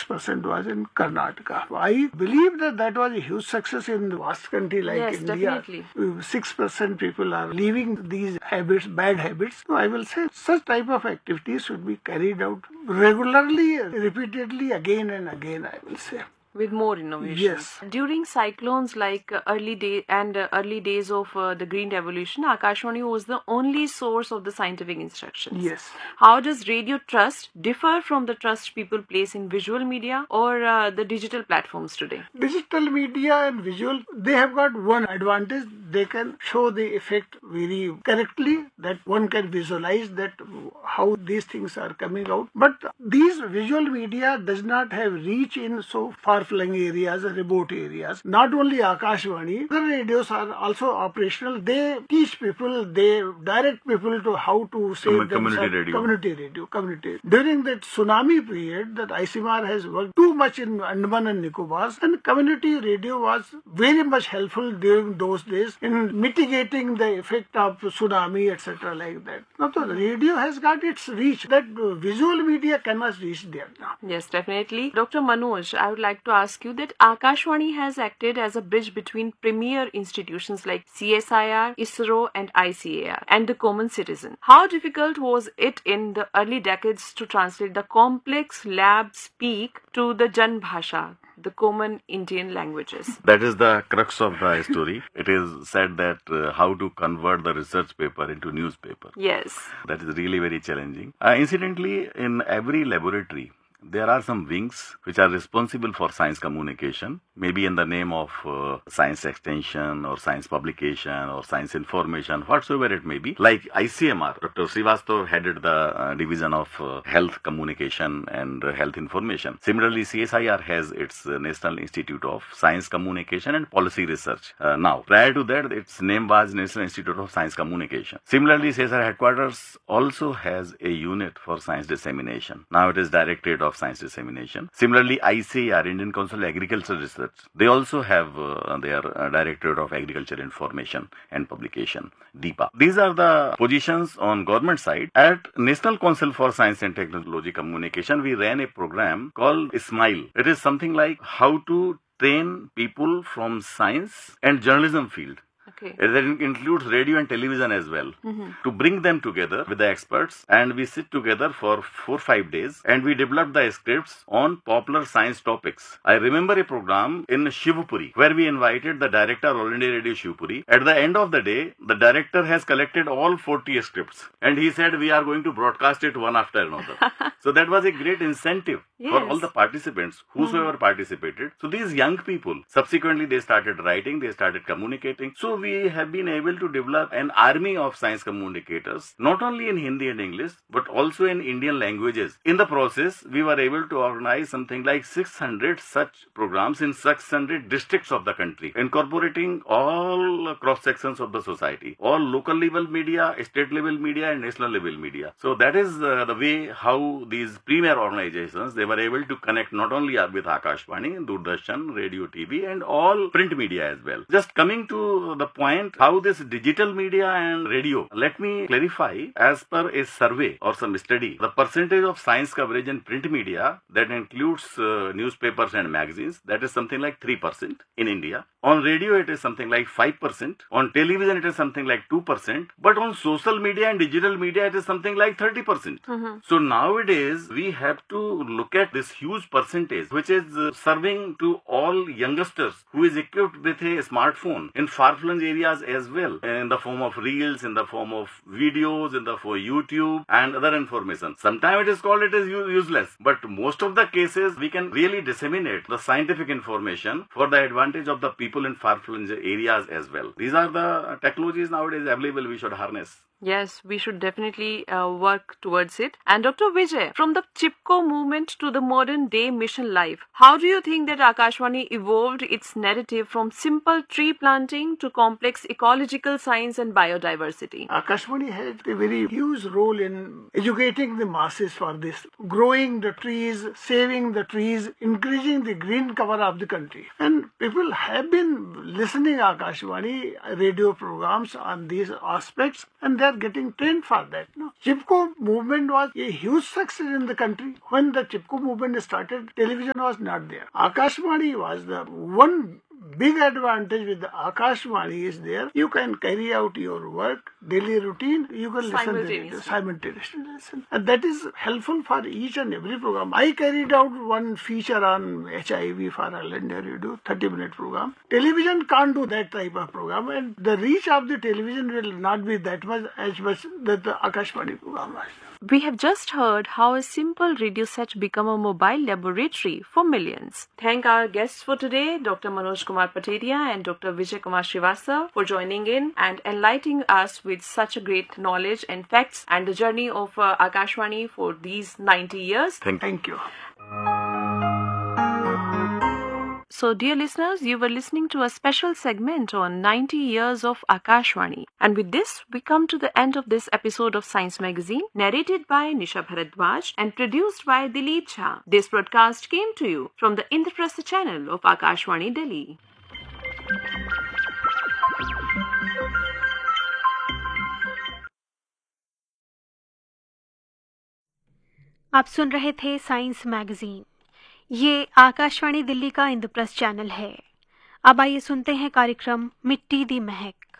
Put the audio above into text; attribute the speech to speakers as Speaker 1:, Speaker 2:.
Speaker 1: 6% was in Karnataka. I believe that that was a huge success in the vast country like
Speaker 2: Yes,
Speaker 1: India.
Speaker 2: definitely.
Speaker 1: 6% people are leaving these habits, bad habits. So I will say such type of activities should be carried out regularly, repeatedly, again and again, I will say.
Speaker 2: With more innovations.
Speaker 1: Yes.
Speaker 2: During cyclones like early days of the Green Revolution, Akashvani was the only source of the scientific instructions.
Speaker 1: Yes.
Speaker 2: How does radio trust differ from the trust people place in visual media or the digital platforms today?
Speaker 1: Digital media and visual, they have got one advantage. They can show the effect very correctly, that one can visualize that how these things are coming out. But these visual media does not have reach in so far-flung areas, remote areas. Not only Akashvani, other radios are also operational. They teach people, they direct people to how to save
Speaker 3: Community radio.
Speaker 1: Community. During that tsunami period, that ICMR has worked too much in Andaman and Nicobars, and community radio was very much helpful during those days in mitigating the effect of tsunami, etc. like that. Now the radio has got its reach that visual media cannot reach there now.
Speaker 2: Yes, definitely. Dr. Manoj, I would like to ask you that Akashvani has acted as a bridge between premier institutions like CSIR, ISRO and ICAR and the common citizen. How difficult was it in the early decades to translate the complex lab speak to the Jan Bhasha, the common Indian languages?
Speaker 3: That is the crux of the story. It is said that how to convert the research paper into newspaper.
Speaker 2: Yes.
Speaker 3: That is really very challenging. Incidentally, in every laboratory, there are some wings which are responsible for science communication, maybe in the name of science extension or science publication or science information, whatsoever it may be. Like ICMR, Dr. Srivastav headed the division of health communication and health information. Similarly, CSIR has its National Institute of Science Communication and Policy Research. Now, prior to that, its name was National Institute of Science Communication. Similarly, CSIR headquarters also has a unit for science dissemination. Now it is Directorate of Science Dissemination. Similarly, ICAR, Indian Council of Agricultural Research, they also have their Directorate of Agriculture Information and Publication, DIPA. These are the positions on government side. At National Council for Science and Technology Communication, we ran a program called SMILE. It is something like how to train people from science and journalism field.
Speaker 2: Okay.
Speaker 3: That includes radio and television as well, to bring them together with the experts, and we sit together for 4-5 days and we develop the scripts on popular science topics. I remember a program in Shivpuri where we invited the director of All India Radio Shivpuri. At the end of the day, the director has collected all 40 scripts and he said we are going to broadcast it one after another. So that was a great incentive for all the participants, whosoever participated. So these young people, subsequently they started writing, they started communicating. So we have been able to develop an army of science communicators, not only in Hindi and English, but also in Indian languages. In the process, we were able to organize something like 600 such programs in 600 districts of the country, incorporating all cross-sections of the society, all local level media, state level media and national level media. So that is the way how these premier organizations, they were able to connect not only with Akashvani, Doordarshan, radio, TV and all print media as well. Just coming to the point how this digital media and radio, let me clarify, as per a survey or some study, the percentage of science coverage in print media that includes newspapers and magazines, that is something like 3% in India. On radio it is something like 5%, on television it is something like 2%, but on social media and digital media it is something like 30%. So nowadays we have to look at this huge percentage which is serving to all youngsters who is equipped with a smartphone in far-flung areas as well, in the form of reels, in the form of videos, in the form of YouTube and other information. Sometimes it is called it is useless, but most of the cases we can really disseminate the scientific information for the advantage of the people in far-flung areas as well. These are the technologies nowadays available we should harness.
Speaker 2: Yes, we should definitely work towards it. And Dr. Vijay, from the Chipko movement to the modern day mission life, how do you think that Akashvani evolved its narrative from simple tree planting to complex ecological science and biodiversity?
Speaker 1: Akashvani had a very huge role in educating the masses for this, growing the trees, saving the trees, increasing the green cover of the country. And people have been listening Akashvani radio programs on these aspects, and they are are getting trained for that. No? Chipko movement was a huge success in the country. When the Chipko movement started, television was not there. Akashvani was the one big advantage with the Akashvani is there. You can carry out your work, daily routine, you can listen to it simultaneously. And that is helpful for each and every program. I carried out one feature on HIV for All India Radio, 30-minute program. Television can't do that type of program, and the reach of the television will not be that much as much that the Akashvani program was.
Speaker 2: We have just heard how a simple radio set become a mobile laboratory for millions. Thank our guests for today, Dr. Manoj Kumar Pateria and Dr. Vijay Kumar Srivastava, for joining in and enlightening us with such a great knowledge and facts and the journey of Akashvani for these 90 years.
Speaker 1: Thank you.
Speaker 2: So, dear listeners, you were listening to a special segment on 90 years of Akashvani. And with this, we come to the end of this episode of Science Magazine, narrated by Nisha Bharadwaj and produced by Dilip Jha. This broadcast came to you from the Indraprastha channel of Akashvani, Delhi.
Speaker 4: आप सुन रहे थे science magazine. ये आकाशवाणी दिल्ली का Indraprastha channel है। अब आइए सुनते हैं कार्यक्रम मिट्टी दी महक।